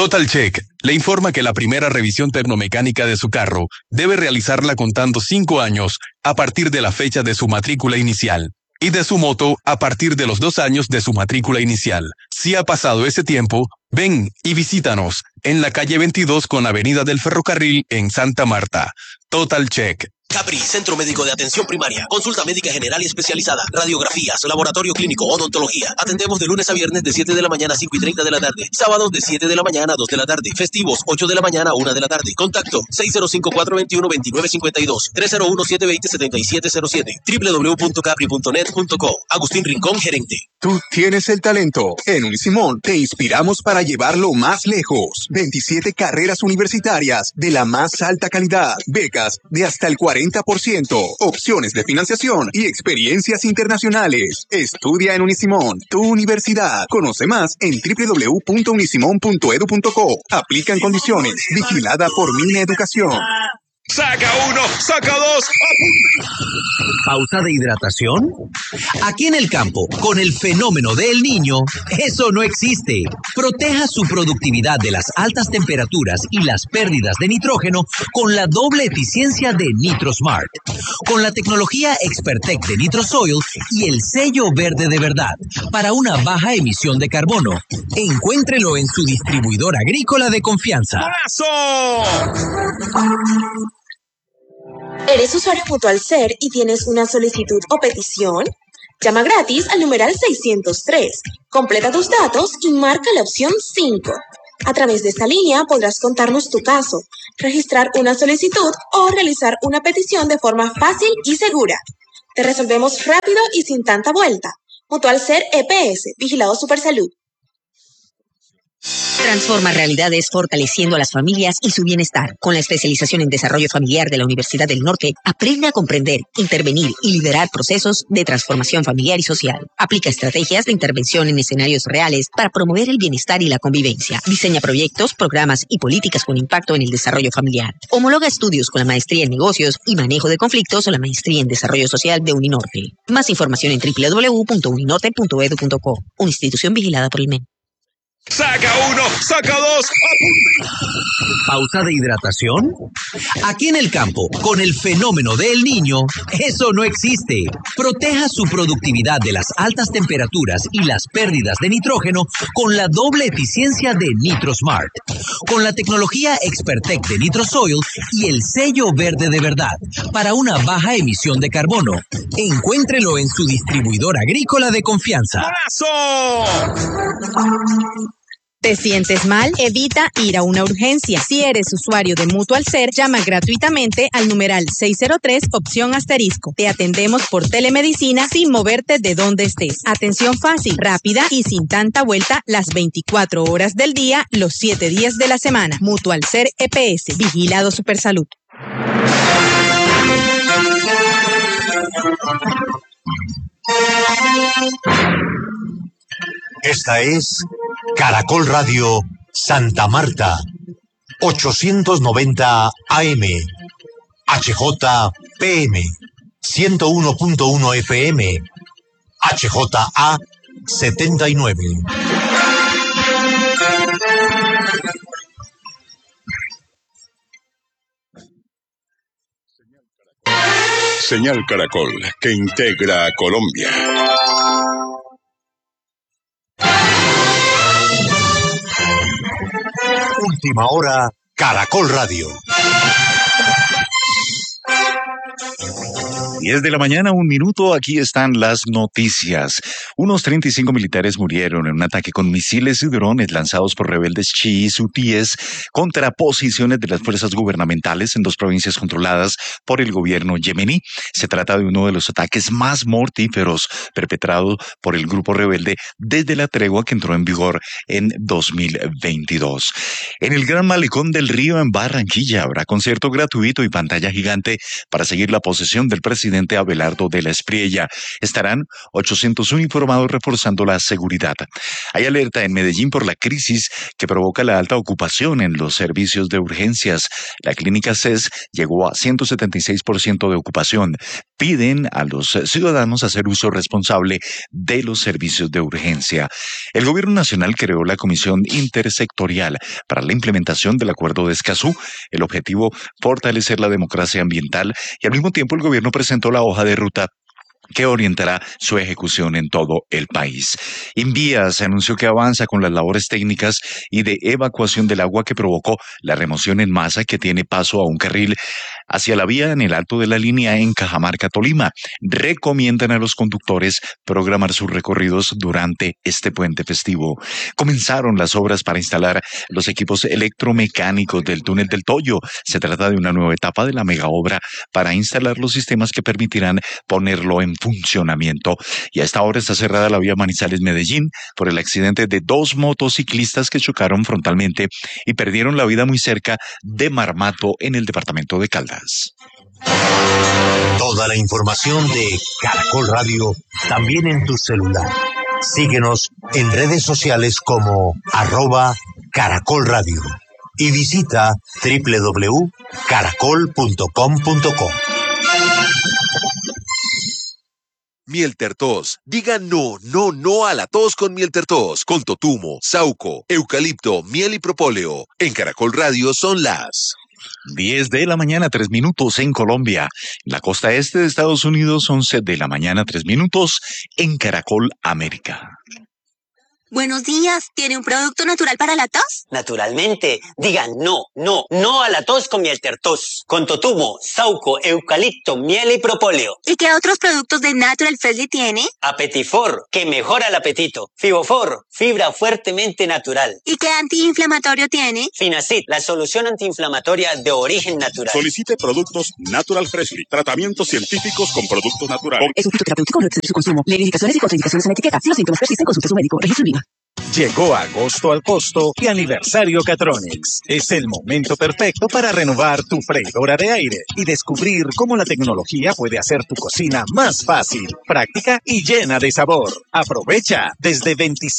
Total Check le informa que la primera revisión tecnomecánica de su carro debe realizarla contando 5 años a partir de la fecha de su matrícula inicial y de su moto a partir de los 2 años de su matrícula inicial. Si ha pasado ese tiempo, ven y visítanos en la calle 22 con Avenida del Ferrocarril en Santa Marta. Total Check. Capri, Centro Médico de Atención Primaria. Consulta médica general y especializada. Radiografías, laboratorio clínico, odontología. Atendemos de lunes a viernes de 7 de la mañana a 5:30 de la tarde. Sábados de 7 de la mañana a 2 de la tarde. Festivos, 8 de la mañana a 1 de la tarde. Contacto 605-421-2952. 301-720-7707. www.capri.net.co. Agustín Rincón, gerente. Tú tienes el talento. En Unisimón te inspiramos para llevarlo más lejos. 27 carreras universitarias de la más alta calidad. Becas de hasta el 40%, opciones de financiación y experiencias internacionales. Estudia en Unisimón, tu universidad. Conoce más en www.unisimon.edu.co. Aplican condiciones. Vigilada por Mineducación. ¡Saca uno! ¡Saca dos! ¿Pausa de hidratación? Aquí en el campo, con el fenómeno del Niño, eso no existe. Proteja su productividad de las altas temperaturas y las pérdidas de nitrógeno con la doble eficiencia de NitroSmart. Con la tecnología Expertec de NitroSoil y el sello verde de verdad para una baja emisión de carbono. Encuéntrelo en su distribuidor agrícola de confianza. ¡Golazo! ¿Eres usuario Mutual Ser y tienes una solicitud o petición? Llama gratis al numeral 603. Completa tus datos y marca la opción 5. A través de esta línea podrás contarnos tu caso, registrar una solicitud o realizar una petición de forma fácil y segura. Te resolvemos rápido y sin tanta vuelta. Mutual Ser EPS, Vigilado Supersalud. Transforma realidades fortaleciendo a las familias y su bienestar. Con la especialización en desarrollo familiar de la Universidad del Norte, aprende a comprender, intervenir y liderar procesos de transformación familiar y social. Aplica estrategias de intervención en escenarios reales para promover el bienestar y la convivencia. Diseña proyectos, programas y políticas con impacto en el desarrollo familiar. Homologa estudios con la maestría en negocios y manejo de conflictos o la maestría en desarrollo social de Uninorte. Más información en www.uninorte.edu.co. Una institución vigilada por el MEN. ¡Saca uno! ¡Saca dos! ¿Pausa de hidratación? Aquí en el campo, con el fenómeno del Niño, eso no existe. Proteja su productividad de las altas temperaturas y las pérdidas de nitrógeno con la doble eficiencia de NitroSmart. Con la tecnología Expertec de NitroSoil y el sello verde de verdad para una baja emisión de carbono. Encuéntrelo en su distribuidor agrícola de confianza. ¡Golazo! ¿Te sientes mal? Evita ir a una urgencia. Si eres usuario de Mutual Ser, llama gratuitamente al numeral 603, opción asterisco. Te atendemos por telemedicina sin moverte de donde estés. Atención fácil, rápida y sin tanta vuelta las 24 horas del día, los 7 días de la semana. Mutual Ser EPS, Vigilado Supersalud. Esta es Caracol Radio Santa Marta, 890 AM, HJPM, 101.1 FM, HJA 79. Señal Caracol, que integra a Colombia. Última hora, Caracol Radio. 10 de la mañana, 1 minuto, aquí están las noticias. Unos 35 militares murieron en un ataque con misiles y drones lanzados por rebeldes chiíes hutíes contra posiciones de las fuerzas gubernamentales en 2 provincias controladas por el gobierno yemení. Se trata de uno de los ataques más mortíferos perpetrados por el grupo rebelde desde la tregua que entró en vigor en 2022. En el Gran Malecón del Río en Barranquilla habrá concierto gratuito y pantalla gigante para seguir la posesión del presidente presidente Abelardo de la Espriella. Estarán 800 uniformados reforzando la seguridad. Hay alerta en Medellín por la crisis que provoca la alta ocupación en los servicios de urgencias. La clínica CES llegó a 176% de ocupación. Piden a los ciudadanos hacer uso responsable de los servicios de urgencia. El Gobierno Nacional creó la Comisión Intersectorial para la implementación del Acuerdo de Escazú. El objetivo, fortalecer la democracia ambiental, y al mismo tiempo el gobierno presentó la hoja de ruta que orientará su ejecución en todo el país. Invías anunció que avanza con las labores técnicas y de evacuación del agua que provocó la remoción en masa que tiene paso a un carril hacia la vía en el alto de la línea en Cajamarca, Tolima. Recomiendan a los conductores programar sus recorridos durante este puente festivo. Comenzaron las obras para instalar los equipos electromecánicos del túnel del Toyo. Se trata de una nueva etapa de la megaobra para instalar los sistemas que permitirán ponerlo en funcionamiento. Y a esta hora está cerrada la vía Manizales-Medellín por el accidente de 2 motociclistas que chocaron frontalmente y perdieron la vida muy cerca de Marmato, en el departamento de Caldas. Toda la información de Caracol Radio también en tu celular. Síguenos en redes sociales como @Caracol Radio y visita www.caracol.com.co. Miel Tertos. Diga no, no, no a la tos con Miel Tertos, con totumo, sauco, eucalipto, miel y propóleo. En Caracol Radio son las 10 de la mañana, 3 minutos en Colombia. En la costa este de Estados Unidos, 11 de la mañana, 3 minutos en Caracol América. Buenos días, ¿tiene un producto natural para la tos? Naturalmente, digan no, no, no a la tos con Miel Tertos, con totumo, sauco, eucalipto, miel y propóleo. ¿Y qué otros productos de Natural Freshly tiene? Apetifor, que mejora el apetito. Fibofor, fibra fuertemente natural. ¿Y qué antiinflamatorio tiene? Finacid, la solución antiinflamatoria de origen natural. Solicite productos Natural Freshly, tratamientos científicos con productos naturales. Es un fitoterapéutico, no excede su consumo. Lee indicaciones y contraindicaciones en la etiqueta. Si los síntomas persisten, consulte a su médico. Registro INVIMA. Llegó agosto al costo y aniversario Catronics. Es el momento perfecto para renovar tu freidora de aire y descubrir cómo la tecnología puede hacer tu cocina más fácil, práctica y llena de sabor. Aprovecha desde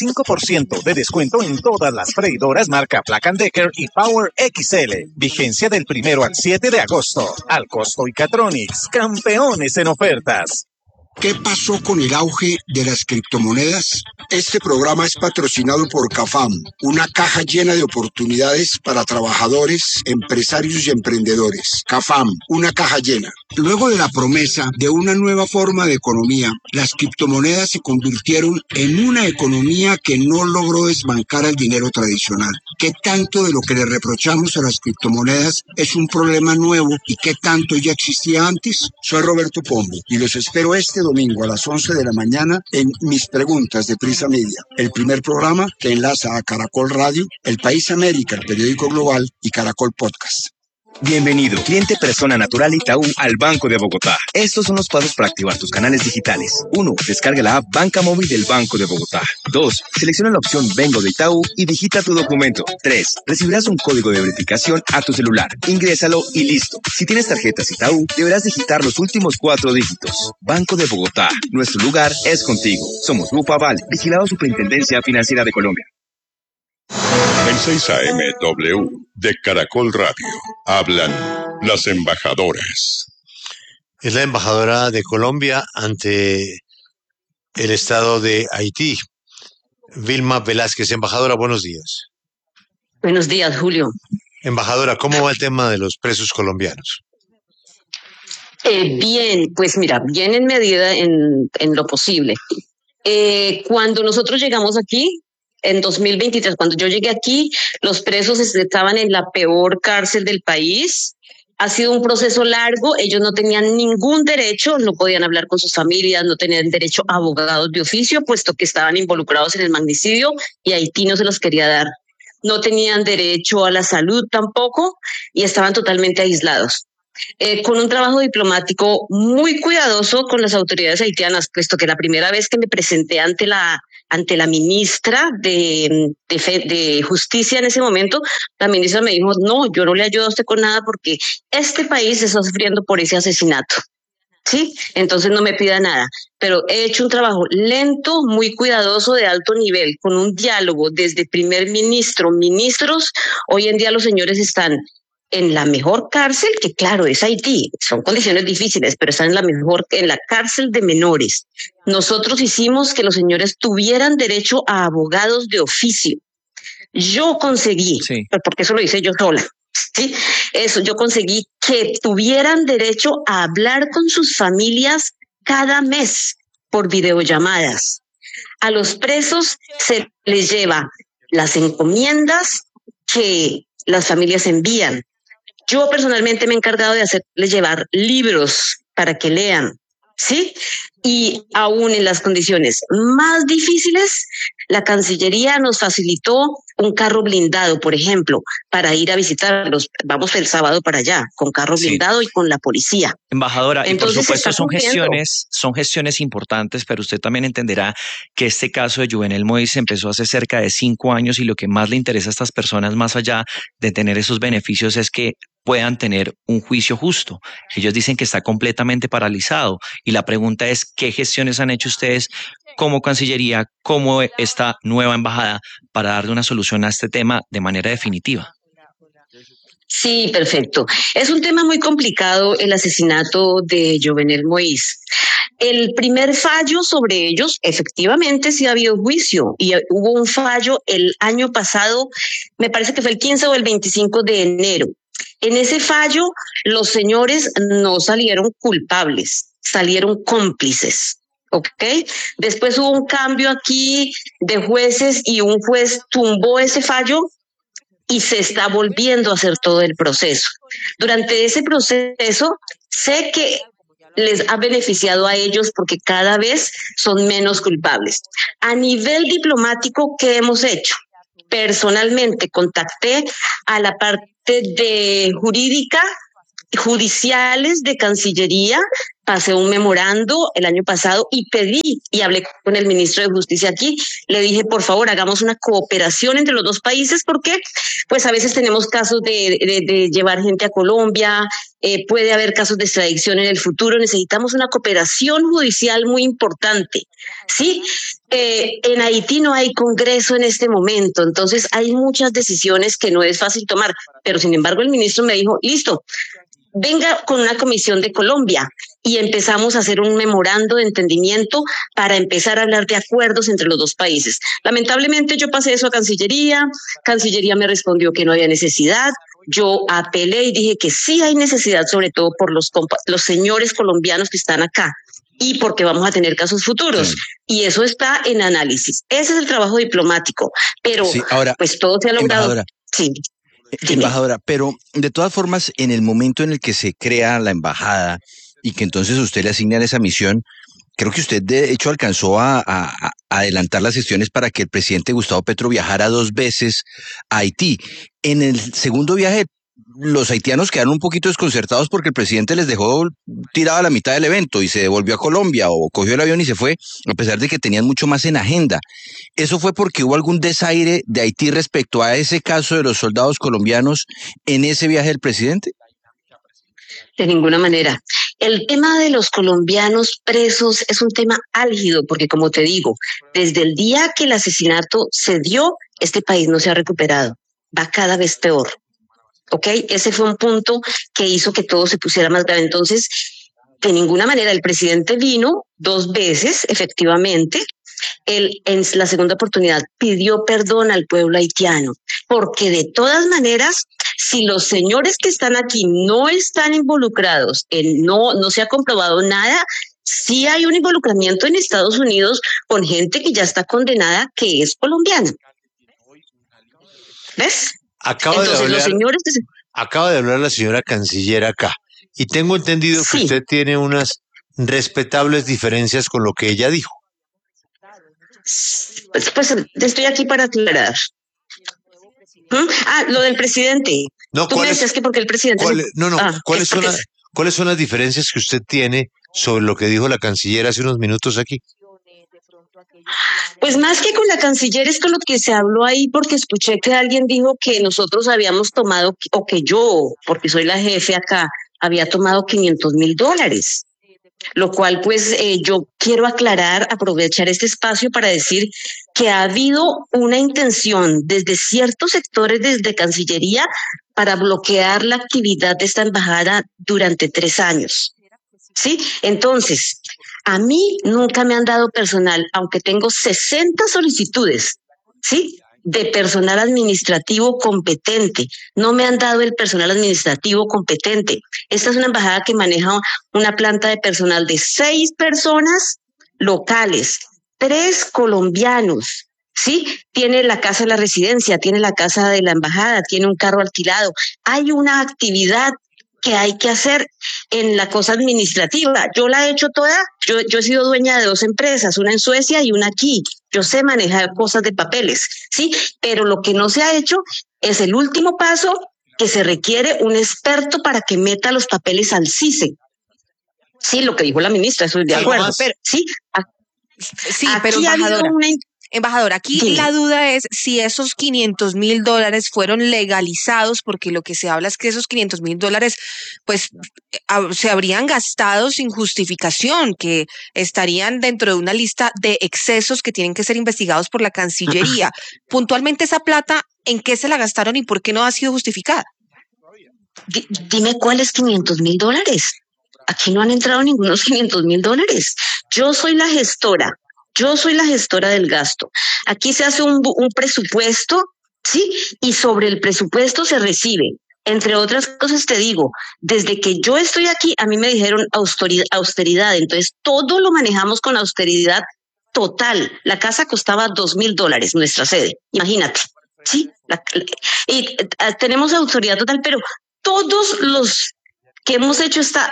25% de descuento en todas las freidoras marca Black & Decker y Power XL. Vigencia del 1 al 7 de agosto. Al costo y Catronics, campeones en ofertas. ¿Qué pasó con el auge de las criptomonedas? Este programa es patrocinado por CAFAM, una caja llena de oportunidades para trabajadores, empresarios y emprendedores. CAFAM, una caja llena. Luego de la promesa de una nueva forma de economía, las criptomonedas se convirtieron en una economía que no logró desbancar al dinero tradicional. ¿Qué tanto de lo que le reprochamos a las criptomonedas es un problema nuevo y qué tanto ya existía antes? Soy Roberto Pombo y los espero este domingo a las 11 de la mañana en Mis Preguntas de Prisa Media, el primer programa que enlaza a Caracol Radio, El País América, el periódico global y Caracol Podcast. Bienvenido, cliente persona natural Itaú al Banco de Bogotá. Estos son los pasos para activar tus canales digitales. 1. Descarga la app Banca Móvil del Banco de Bogotá. 2. Selecciona la opción Vengo de Itaú y digita tu documento. 3. Recibirás un código de verificación a tu celular. Ingrésalo y listo. Si tienes tarjetas Itaú, deberás digitar los últimos 4 dígitos. Banco de Bogotá. Nuestro lugar es contigo. Somos Grupo Aval, vigilado Superintendencia Financiera de Colombia. En 6 AM W de Caracol Radio hablan las embajadoras. Es la embajadora de Colombia ante el Estado de Haití, Vilma Velázquez. Embajadora, buenos días. Buenos días, Julio. Embajadora, ¿cómo va el tema de los presos colombianos? Bien, pues mira, bien en medida en lo posible. Cuando nosotros llegamos aquí, en 2023, cuando yo llegué aquí, los presos estaban en la peor cárcel del país. Ha sido un proceso largo, ellos no tenían ningún derecho, no podían hablar con sus familias, no tenían derecho a abogados de oficio, puesto que estaban involucrados en el magnicidio y Haití no se los quería dar. No tenían derecho a la salud tampoco y estaban totalmente aislados. Con un trabajo diplomático muy cuidadoso con las autoridades haitianas, puesto que la primera vez que me presenté ante la ministra de Justicia en ese momento, la ministra me dijo, no, yo no le ayudo a usted con nada porque este país está sufriendo por ese asesinato. ¿sí? Entonces no me pida nada, pero he hecho un trabajo lento, muy cuidadoso, de alto nivel, con un diálogo desde primer ministro, ministros. Hoy en día los señores están en la mejor cárcel, que claro, es Haití, son condiciones difíciles, pero están en la cárcel de menores. Nosotros hicimos que los señores tuvieran derecho a abogados de oficio. Yo conseguí, porque eso lo hice yo sola, ¿sí? Eso, yo conseguí que tuvieran derecho a hablar con sus familias cada mes por videollamadas. A los presos se les lleva las encomiendas que las familias envían. Yo personalmente me he encargado de hacerles llevar libros para que lean, ¿sí? Y aún en las condiciones más difíciles, la Cancillería nos facilitó un carro blindado, por ejemplo, para ir a visitarlos. Vamos el sábado para allá, con carro blindado y con la policía. Embajadora, Entonces, y por supuesto son son gestiones importantes, pero usted también entenderá que este caso de Juvenel Moïse empezó hace cerca de 5 años y lo que más le interesa a estas personas, más allá de tener esos beneficios, es que puedan tener un juicio justo. Ellos dicen que está completamente paralizado y la pregunta es, ¿qué gestiones han hecho ustedes como Cancillería, como esta nueva embajada, para darle una solución a este tema de manera definitiva? Sí, perfecto. Es un tema muy complicado el asesinato de Juvenel Moïse. El primer fallo sobre ellos, efectivamente, sí ha habido juicio y hubo un fallo el año pasado, me parece que fue el 15 o el 25 de enero. En ese fallo, los señores no salieron culpables, salieron cómplices. ¿Ok? Después hubo un cambio aquí de jueces y un juez tumbó ese fallo y se está volviendo a hacer todo el proceso. Durante ese proceso, sé que les ha beneficiado a ellos porque cada vez son menos culpables. A nivel diplomático, ¿qué hemos hecho? Personalmente contacté a la parte de judiciales de Cancillería, pasé un memorando el año pasado y pedí y hablé con el ministro de Justicia aquí, le dije, por favor, hagamos una cooperación entre los dos países porque pues a veces tenemos casos de llevar gente a Colombia, puede haber casos de extradición en el futuro, necesitamos una cooperación judicial muy importante, ¿sí? En Haití no hay congreso en este momento, entonces hay muchas decisiones que no es fácil tomar, pero sin embargo el ministro me dijo, listo, venga con una comisión de Colombia y empezamos a hacer un memorando de entendimiento para empezar a hablar de acuerdos entre los dos países. Lamentablemente yo pasé eso a Cancillería me respondió que no había necesidad, yo apelé y dije que sí hay necesidad, sobre todo por los señores colombianos que están acá y porque vamos a tener casos futuros. Y eso está en análisis. Ese es el trabajo diplomático, pero sí, ahora, pues todo se ha logrado. Sí. Embajadora, pero de todas formas, en el momento en el que se crea la embajada y que entonces usted le asignan esa misión, creo que usted de hecho alcanzó a adelantar las gestiones para que el presidente Gustavo Petro viajara 2 veces a Haití. En el segundo viaje, los haitianos quedaron un poquito desconcertados porque el presidente les dejó tirado a la mitad del evento y se devolvió a Colombia o cogió el avión y se fue, a pesar de que tenían mucho más en agenda. ¿Eso fue porque hubo algún desaire de Haití respecto a ese caso de los soldados colombianos en ese viaje del presidente? De ninguna manera. El tema de los colombianos presos es un tema álgido porque, como te digo, desde el día que el asesinato se dio, este país no se ha recuperado. Va cada vez peor. ¿Ok? Ese fue un punto que hizo que todo se pusiera más grave. Entonces, de ninguna manera, el presidente vino 2 veces, efectivamente. Él, en la segunda oportunidad, pidió perdón al pueblo haitiano, porque de todas maneras, si los señores que están aquí no están involucrados, no se ha comprobado nada, sí hay un involucramiento en Estados Unidos con gente que ya está condenada, que es colombiana. ¿Ves? Acaba de hablar la señora canciller acá y tengo entendido que usted tiene unas respetables diferencias con lo que ella dijo. Pues estoy aquí para aclarar. Lo del presidente. No, tú me decías que porque el presidente... ¿Cuáles son las diferencias que usted tiene sobre lo que dijo la canciller hace unos minutos aquí? Pues más que con la canciller es con lo que se habló ahí, porque escuché que alguien dijo que nosotros habíamos tomado, o que yo, porque soy la jefe acá, había tomado $500,000. lo cual pues yo quiero aprovechar este espacio para decir que ha habido una intención desde ciertos sectores desde Cancillería para bloquear la actividad de esta embajada durante 3 años. ¿Sí? Entonces, a mí nunca me han dado personal, aunque tengo 60 solicitudes, ¿sí? De personal administrativo competente. No me han dado el personal administrativo competente. Esta es una embajada que maneja una planta de personal de 6 personas locales, 3 colombianos, ¿sí? Tiene la casa de la residencia, tiene la casa de la embajada, tiene un carro alquilado. Hay una actividad que hay que hacer en la cosa administrativa. Yo la he hecho toda. Yo he sido dueña de 2 empresas, una en Suecia y una aquí. Yo sé manejar cosas de papeles, ¿sí? Pero lo que no se ha hecho es el último paso, que se requiere un experto para que meta los papeles al CICE. Sí, lo que dijo la ministra, estoy de acuerdo. Pero, sí, sí, pero embajadora, aquí la duda es si esos $500,000 fueron legalizados, porque lo que se habla es que esos $500,000 pues se habrían gastado sin justificación, que estarían dentro de una lista de excesos que tienen que ser investigados por la Cancillería. Puntualmente esa plata, ¿en qué se la gastaron y por qué no ha sido justificada? Dime cuáles $500,000. Aquí no han entrado ningunos $500,000. Yo soy la gestora del gasto. Aquí se hace un presupuesto, ¿sí? Y sobre el presupuesto se recibe. Entre otras cosas te digo, desde que yo estoy aquí, a mí me dijeron austeridad. Entonces, todo lo manejamos con austeridad total. La casa costaba $2,000, nuestra sede. Imagínate, ¿sí? Y tenemos austeridad total, pero todos los que hemos hecho está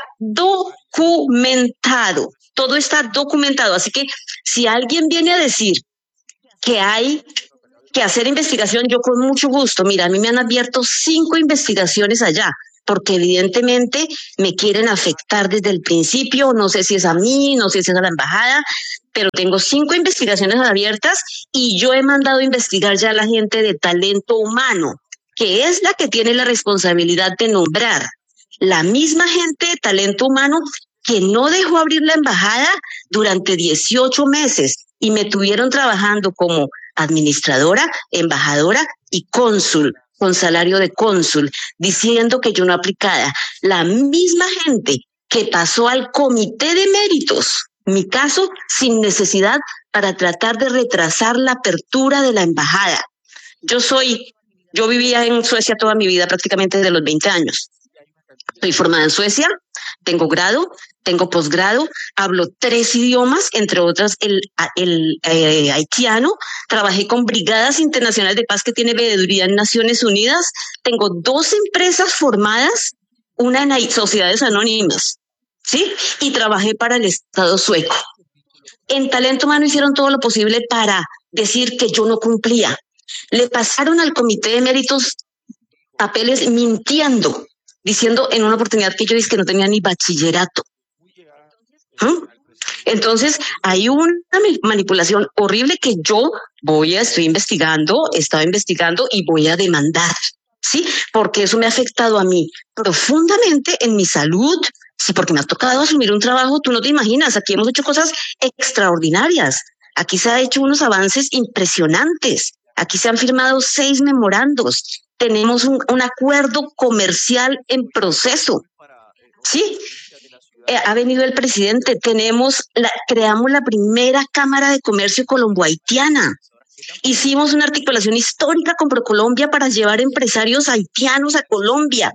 documentado. Todo está documentado, así que si alguien viene a decir que hay que hacer investigación, yo con mucho gusto. Mira, a mí me han abierto 5 investigaciones allá, porque evidentemente me quieren afectar desde el principio. No sé si es a mí, no sé si es a la embajada, pero tengo 5 investigaciones abiertas y yo he mandado a investigar ya a la gente de talento humano, que es la que tiene la responsabilidad de nombrar. La misma gente de talento humano que no dejó abrir la embajada durante 18 meses y me tuvieron trabajando como administradora, embajadora y cónsul, con salario de cónsul, diciendo que yo no aplicaba. La misma gente que pasó al comité de méritos, mi caso, sin necesidad, para tratar de retrasar la apertura de la embajada. Yo vivía en Suecia toda mi vida, prácticamente desde los 20 años. Estoy formada en Suecia, tengo grado, tengo posgrado, hablo 3 idiomas, entre otras el haitiano. Trabajé con Brigadas Internacionales de Paz, que tiene veeduría en Naciones Unidas. Tengo 2 empresas formadas, una en sociedades anónimas, ¿sí? Y trabajé para el Estado sueco. En talento humano hicieron todo lo posible para decir que yo no cumplía. Le pasaron al comité de méritos papeles mintiendo, diciendo en una oportunidad que yo dije que no tenía ni bachillerato. Entonces hay una manipulación horrible que yo estaba investigando y voy a demandar, ¿sí? Porque eso me ha afectado a mí profundamente en mi salud, sí, porque me ha tocado asumir un trabajo, tú no te imaginas. Aquí hemos hecho cosas extraordinarias, aquí se han hecho unos avances impresionantes, aquí se han firmado 6 memorandos, tenemos un acuerdo comercial en proceso, ¿sí? Ha venido el presidente, creamos la primera Cámara de Comercio colombo-haitiana. Hicimos una articulación histórica con ProColombia para llevar empresarios haitianos a Colombia.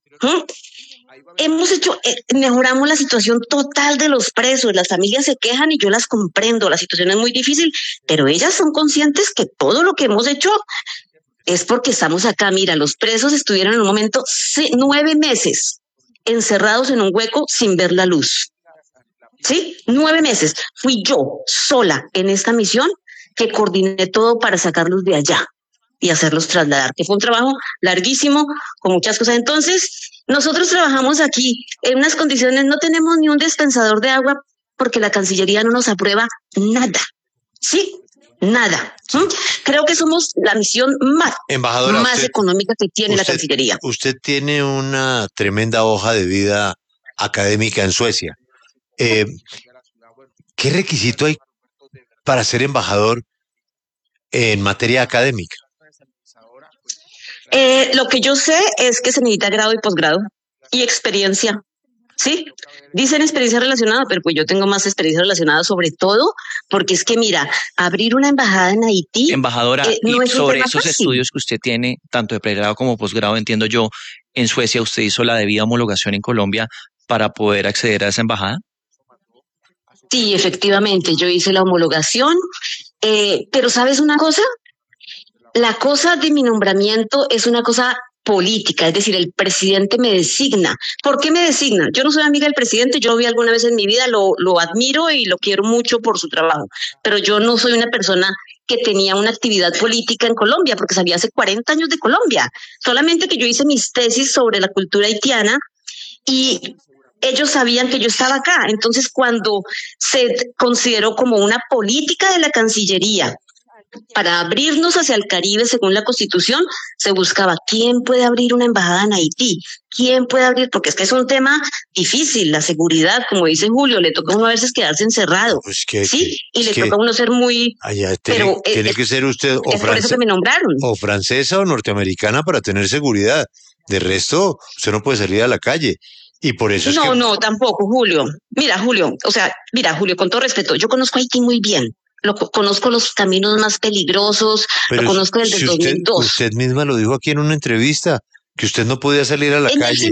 Mejoramos la situación total de los presos. Las familias se quejan y yo las comprendo. La situación es muy difícil, pero ellas son conscientes que todo lo que hemos hecho es porque estamos acá. Mira, los presos estuvieron en un momento 9 meses encerrados en un hueco sin ver la luz. ¿Sí? 9 meses. Fui yo sola en esta misión que coordiné todo para sacarlos de allá y hacerlos trasladar, que fue un trabajo larguísimo, con muchas cosas. Entonces, nosotros trabajamos aquí en unas condiciones, no tenemos ni un dispensador de agua porque la Cancillería no nos aprueba nada. ¿Sí? Nada. Creo que somos la misión más económica que tiene la Cancillería. Usted tiene una tremenda hoja de vida académica en Suecia. ¿Qué requisito hay para ser embajador en materia académica? Lo que yo sé es que se necesita grado y posgrado y experiencia. Sí, dicen experiencia relacionada, pero pues yo tengo más experiencia relacionada, sobre todo porque es que mira, abrir una embajada en Haití, embajadora, no y es un sobre tema esos fácil. estudios que usted tiene, tanto de pregrado como posgrado, entiendo yo, en Suecia usted hizo la debida homologación en Colombia para poder acceder a esa embajada. Sí, efectivamente, yo hice la homologación, pero ¿sabes una cosa? La cosa de mi nombramiento es una cosa política, es decir, el presidente me designa. ¿Por qué me designa? Yo no soy amiga del presidente, yo lo vi alguna vez en mi vida, lo admiro y lo quiero mucho por su trabajo, pero yo no soy una persona que tenía una actividad política en Colombia, porque salí hace 40 años de Colombia, solamente que yo hice mis tesis sobre la cultura haitiana y ellos sabían que yo estaba acá. Entonces, cuando se consideró como una política de la Cancillería para abrirnos hacia el Caribe según la Constitución, se buscaba quién puede abrir una embajada en Haití, quién puede abrir, porque es que es un tema difícil, la seguridad, como dice Julio, le toca a uno a veces quedarse encerrado, ¿sí? Y le toca a uno ser muy... Tiene que ser usted es por eso que me nombraron. o francesa o norteamericana para tener seguridad. De resto, usted no puede salir a la calle. Y por eso es que... No, tampoco, Julio. Mira, Julio, con todo respeto, yo conozco Haití muy bien. Conozco los caminos más peligrosos, Pero lo conozco desde el 2002. Usted misma lo dijo aquí en una entrevista, que usted no podía salir a la calle.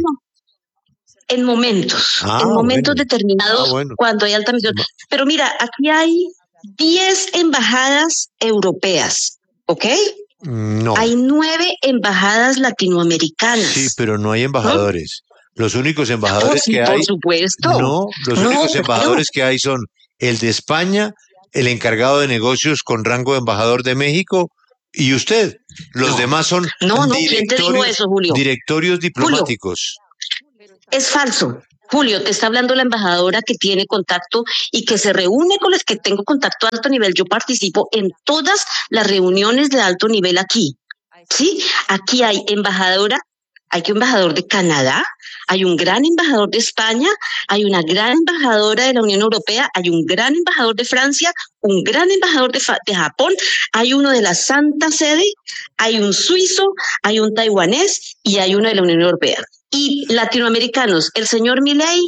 En momentos determinados, cuando hay alta misión. Pero mira, aquí hay 10 embajadas europeas, ¿ok? No. Hay 9 embajadas latinoamericanas. Sí, pero no hay embajadores. Los únicos embajadores que hay... Por supuesto. No, los únicos embajadores que hay son el de España, el encargado de negocios con rango de embajador de México y usted. Los demás son ¿quién te dijo eso, Julio? Directorios diplomáticos. Julio, es falso. Julio, te está hablando la embajadora que tiene contacto y que se reúne con los que tengo contacto a alto nivel. Yo participo en todas las reuniones de alto nivel aquí. ¿Sí? Aquí hay un embajador de Canadá, hay un gran embajador de España, hay una gran embajadora de la Unión Europea, hay un gran embajador de Francia, un gran embajador de Japón, hay uno de la Santa Sede, hay un suizo, hay un taiwanés y hay uno de la Unión Europea. Y latinoamericanos, el señor Milei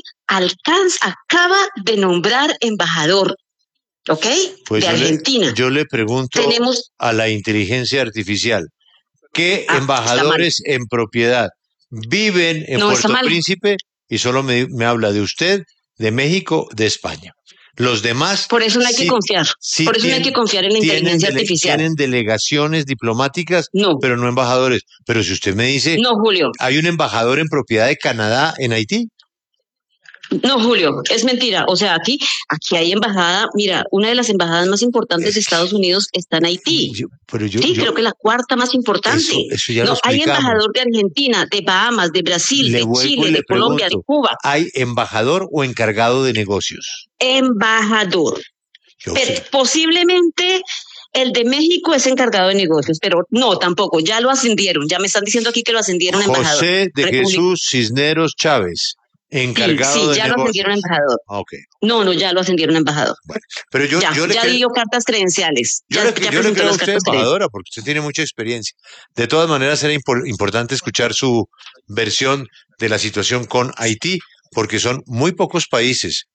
acaba de nombrar embajador, ¿ok? Pues de Argentina. Yo le pregunto a la inteligencia artificial, ¿qué embajadores en propiedad viven en Puerto Príncipe? Y solo me habla de usted, de México, de España. Los demás... Por eso no hay que confiar. Por eso no hay que confiar en la inteligencia artificial. Tienen delegaciones diplomáticas, pero no embajadores. Pero si usted me dice... No, Julio. ¿Hay un embajador en propiedad de Canadá en Haití? No, Julio, es mentira. O sea, aquí hay embajada. Mira, una de las embajadas más importantes de Estados Unidos está en Haití. Creo que la cuarta más importante. Eso ya lo explicamos. Hay embajador de Argentina, de Bahamas, de Brasil, de Chile, de Colombia, de Cuba. ¿Hay embajador o encargado de negocios? Embajador. Posiblemente el de México es encargado de negocios, pero no, tampoco. Ya lo ascendieron. Ya me están diciendo aquí que lo ascendieron a embajador. José de Jesús Cisneros Chávez. Encargado sí, ya lo ascendieron a embajador. Okay. No, ya lo ascendieron a embajador. Bueno, pero yo dio cartas credenciales. Yo le creo a usted, embajadora, porque usted tiene mucha experiencia. De todas maneras, era importante escuchar su versión de la situación con Haití, porque son muy pocos países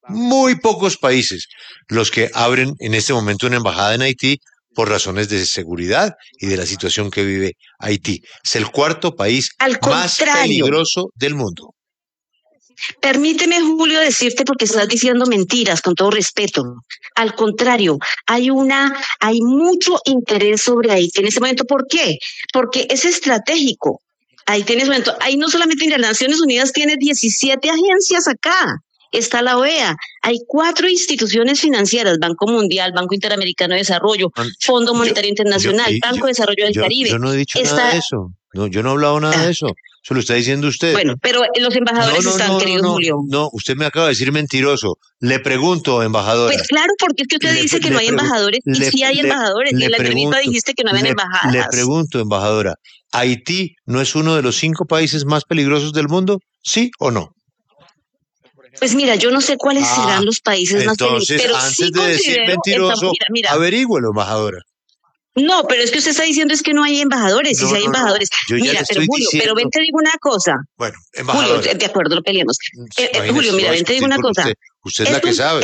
los que abren en este momento una embajada en Haití por razones de seguridad y de la situación que vive Haití. Es el cuarto país más peligroso del mundo. Permíteme, Julio, decirte, porque estás diciendo mentiras, con todo respeto. Al contrario, hay mucho interés sobre Haití en este momento. ¿Por qué? Porque es estratégico. Haití en este momento, ahí no solamente Naciones Unidas tiene 17 agencias acá. Está la OEA, hay 4 instituciones financieras, Banco Mundial, Banco Interamericano de Desarrollo, Fondo Monetario Internacional, Banco de Desarrollo del Caribe. Yo no he dicho nada de eso. No, yo no he hablado nada de eso. Eso lo está diciendo usted. Bueno, pero los embajadores están, querido Julio. No, usted me acaba de decir mentiroso. Le pregunto, embajadora. Pues claro, porque es que usted dice que no hay embajadores y sí hay embajadores. Y en la entrevista dijiste que no habían embajadas. Le pregunto, embajadora, ¿Haití no es uno de los 5 países más peligrosos del mundo? ¿Sí o no? Pues mira, yo no sé cuáles serán los países más Entonces, peligrosos, pero antes sí de decir considero mentiroso, mira. averígüelo, embajadora. No, pero es que usted está diciendo es que no hay embajadores, y si hay embajadores. Yo ya Mira, le pero estoy Julio, diciendo. pero ven te digo una cosa. Bueno, embajadora. Julio, de acuerdo, no peleemos. Imagínese, Julio, mira, no, ven te digo una cosa. Usted es la que sabe.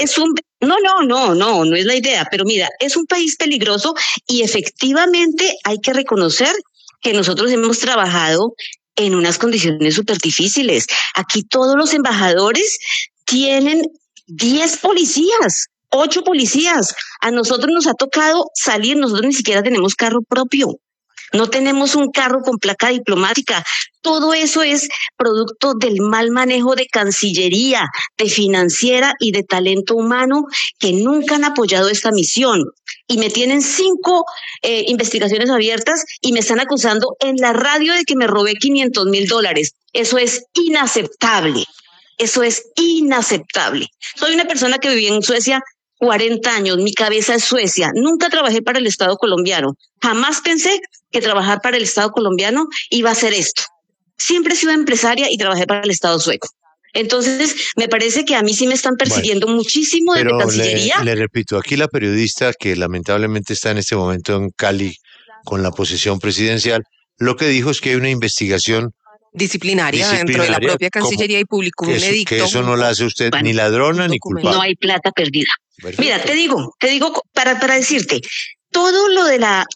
No es la idea, pero mira, es un país peligroso y efectivamente hay que reconocer que nosotros hemos trabajado en unas condiciones súper difíciles. Aquí todos los embajadores tienen 10 policías, 8 policías. A nosotros nos ha tocado salir, nosotros ni siquiera tenemos carro propio. No tenemos un carro con placa diplomática. Todo eso es producto del mal manejo de Cancillería, de financiera y de talento humano que nunca han apoyado esta misión. Y me tienen 5 investigaciones abiertas y me están acusando en la radio de que me robé $500,000. Eso es inaceptable. Eso es inaceptable. Soy una persona que viví en Suecia 40 años, mi cabeza es Suecia. Nunca trabajé para el Estado colombiano. Jamás pensé que trabajar para el Estado colombiano iba a ser esto. Siempre he sido empresaria y trabajé para el Estado sueco. Entonces, me parece que a mí sí me están persiguiendo muchísimo desde Cancillería. Le repito, aquí la periodista que lamentablemente está en este momento en Cali con la posesión presidencial, lo que dijo es que hay una investigación disciplinaria dentro de la propia Cancillería y publicó un edicto. Que eso no la hace usted ni ladrona ni culpable. No hay plata perdida. Perfecto. Mira, te digo, para decirte, todo lo de la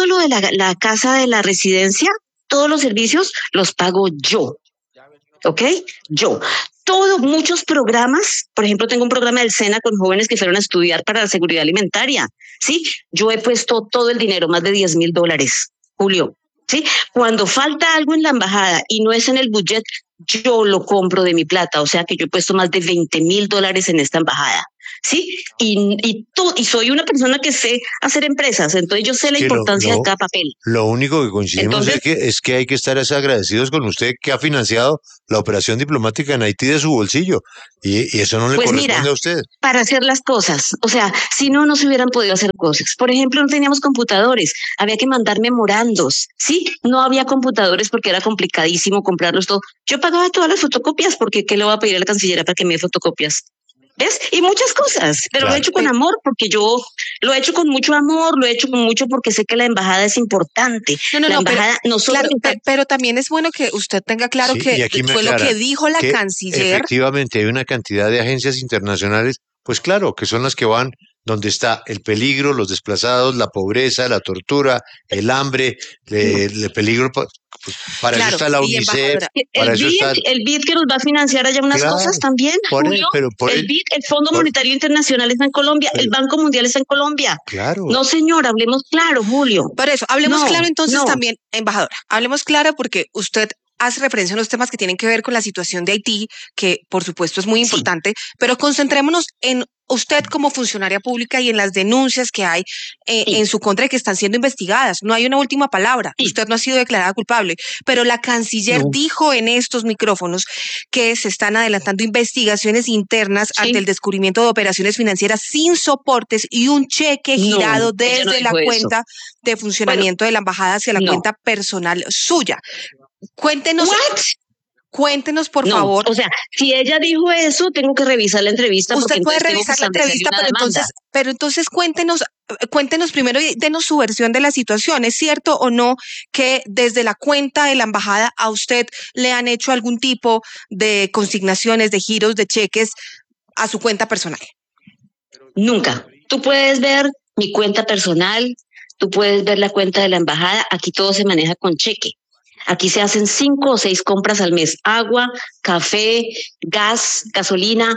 casa de la residencia, todos los servicios los pago yo. ¿Ok? Yo. Muchos programas, por ejemplo, tengo un programa del SENA con jóvenes que fueron a estudiar para la seguridad alimentaria. ¿Sí? Yo he puesto todo el dinero, más de $10,000, Julio. ¿Sí? Cuando falta algo en la embajada y no es en el budget, yo lo compro de mi plata. O sea que yo he puesto más de $20,000 en esta embajada. ¿Sí? Y soy una persona que sé hacer empresas, entonces yo sé la importancia de cada papel. Lo único que coincidimos es que hay que estar agradecidos con usted que ha financiado la operación diplomática en Haití de su bolsillo, y eso no le corresponde a usted. Para hacer las cosas, o sea, si no se hubieran podido hacer cosas. Por ejemplo, no teníamos computadores, había que mandar memorandos, ¿sí? No había computadores porque era complicadísimo comprarlos todo. Yo pagaba todas las fotocopias porque ¿qué le voy a pedir a la Cancillería para que me dé fotocopias? ¿Ves? Y muchas cosas, pero lo he hecho con amor, porque yo lo he hecho con mucho amor, lo he hecho con mucho porque sé que la embajada es importante. Pero también es bueno que usted tenga claro que fue lo que dijo la canciller. Efectivamente, hay una cantidad de agencias internacionales, pues claro, que son las que van donde está el peligro, los desplazados, la pobreza, la tortura, el hambre, el peligro. Para eso está la UNICEF. El BID que nos va a financiar allá unas cosas también, Julio. El BID, el Fondo Monetario Internacional está en Colombia, el Banco Mundial está en Colombia. Claro. No, señor, hablemos claro, Julio. Por eso, hablemos claro entonces también, embajadora. Hablemos claro porque usted hace referencia a unos temas que tienen que ver con la situación de Haití, que por supuesto es muy importante, pero concentrémonos en usted como funcionaria pública y en las denuncias que hay en su contra y que están siendo investigadas. No hay una última palabra. Usted no ha sido declarada culpable, pero la canciller dijo en estos micrófonos que se están adelantando investigaciones internas ante el descubrimiento de operaciones financieras sin soportes y un cheque girado desde la cuenta de funcionamiento de la embajada hacia la cuenta personal suya. Cuéntenos. Cuéntenos, por favor. O sea, si ella dijo eso, tengo que revisar la entrevista. Usted puede revisar la entrevista, pero entonces cuéntenos primero y denos su versión de la situación. ¿Es cierto o no que desde la cuenta de la embajada a usted le han hecho algún tipo de consignaciones, de giros, de cheques a su cuenta personal? Nunca. Tú puedes ver mi cuenta personal, tú puedes ver la cuenta de la embajada. Aquí todo se maneja con cheque. Aquí se hacen 5 o 6 compras al mes. Agua, café, gas, gasolina,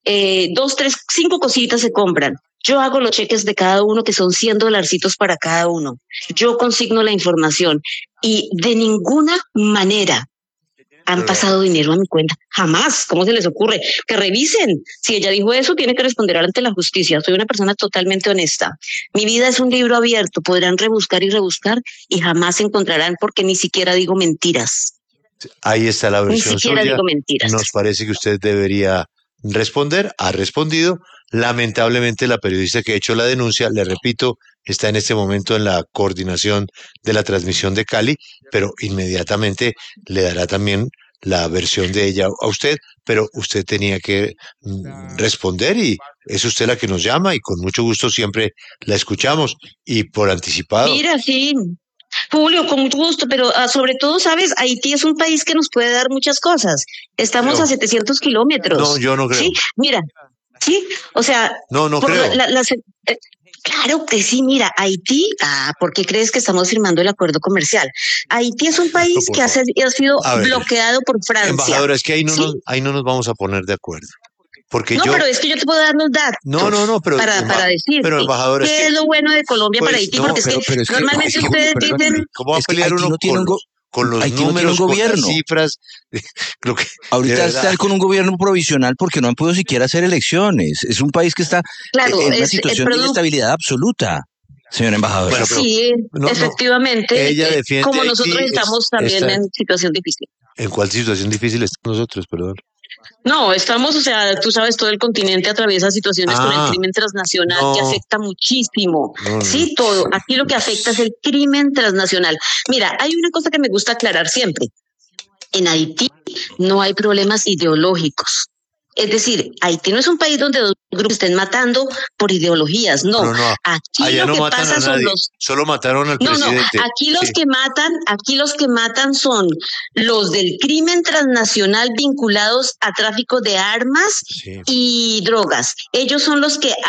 2, 3, 5 cositas se compran. Yo hago los cheques de cada uno, que son $100 para cada uno. Yo consigno la información y de ninguna manera han pasado dinero a mi cuenta. Jamás. ¿Cómo se les ocurre? Que revisen. Si ella dijo eso, tiene que responder ante la justicia. Soy una persona totalmente honesta. Mi vida es un libro abierto. Podrán rebuscar y rebuscar y jamás encontrarán, porque ni siquiera digo mentiras. Ahí está la versión Ni siquiera suya. digo mentiras. Nos parece que usted debería responder. Ha respondido. Lamentablemente, la periodista que ha hecho la denuncia, le repito, está en este momento en la coordinación de la transmisión de Cali, pero inmediatamente le dará también la versión de ella a usted, pero usted tenía que responder y es usted la que nos llama y con mucho gusto siempre la escuchamos y por anticipado. Mira, sí. Julio, con mucho gusto, pero sobre todo, ¿sabes? Haití es un país que nos puede dar muchas cosas. Estamos a 700 kilómetros. No, yo no creo. Sí, mira, sí, o sea... No creo. Claro que sí, mira, Haití, ¿por qué crees que estamos firmando el acuerdo comercial? Haití es un país que ha sido bloqueado por Francia. Embajadora, es que ahí no nos vamos a poner de acuerdo. Porque pero es que yo te puedo dar los datos. Pero para decir qué es lo bueno de Colombia para Haití, porque es que normalmente ustedes dicen... ¿Cómo va a pelear uno con los números, con las cifras? Ahorita están con un gobierno provisional porque no han podido siquiera hacer elecciones. Es un país que está en una situación de inestabilidad absoluta, señora embajadora. Bueno, sí, efectivamente. Ella defiende como nosotros estamos también en situación difícil. ¿En cuál situación difícil estamos nosotros, perdón? No, estamos, o sea, tú sabes, todo el continente atraviesa situaciones con el crimen transnacional que afecta muchísimo. Sí, todo. Aquí lo que afecta es el crimen transnacional. Mira, hay una cosa que me gusta aclarar siempre. En Haití no hay problemas ideológicos. Es decir, Haití no es un país donde dos grupos estén matando por ideologías, no. Aquí lo que pasa son solo mataron al presidente. Aquí los que matan son los del crimen transnacional vinculados a tráfico de armas y drogas. Ellos son los que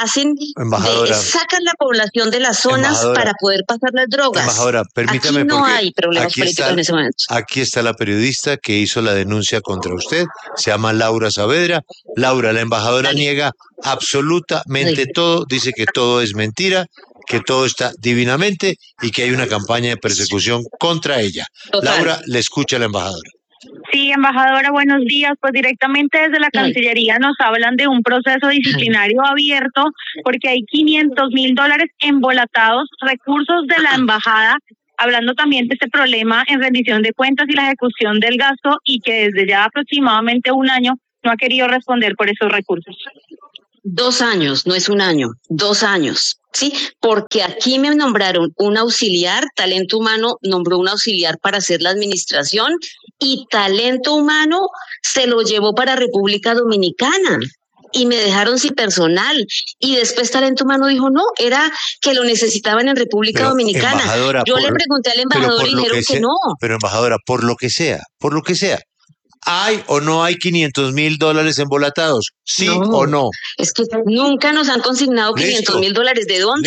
sacan la población de las zonas para poder pasar las drogas. Embajadora, permítame, aquí no hay problemas políticos en ese momento. Aquí está la periodista que hizo la denuncia contra usted, se llama Laura Saavedra. Laura, la embajadora niega absolutamente todo, dice que todo es mentira, que todo está divinamente y que hay una campaña de persecución contra ella. Laura, le escucha a la embajadora. Sí, embajadora, buenos días. Pues directamente desde la Cancillería nos hablan de un proceso disciplinario abierto porque hay $500,000 embolatados, recursos de la embajada, hablando también de este problema en rendición de cuentas y la ejecución del gasto y que desde ya aproximadamente un año no ha querido responder por esos recursos. 2 años, no es un año, 2 años, ¿sí? Porque aquí me nombraron un auxiliar, Talento Humano nombró un auxiliar para hacer la administración y Talento Humano se lo llevó para República Dominicana y me dejaron sin personal. Y después Talento Humano dijo, no, era que lo necesitaban en República Dominicana. Yo le pregunté al embajador y dijeron que no. Pero embajadora, por lo que sea, ¿hay o no hay $500,000 embolatados? ¿Sí o no? Es que nunca nos han consignado $500,000. ¿De dónde?